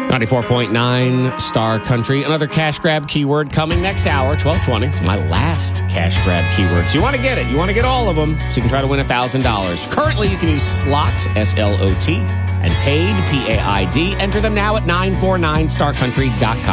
94.9 Star Country. Another cash grab keyword coming next hour, 12:20. It's my last cash grab keyword. So you want to get it. You want to get all of them so you can try to win $1,000. Currently, you can use SLOT, S-L-O-T, and PAID, P-A-I-D. Enter them now at 949starcountry.com.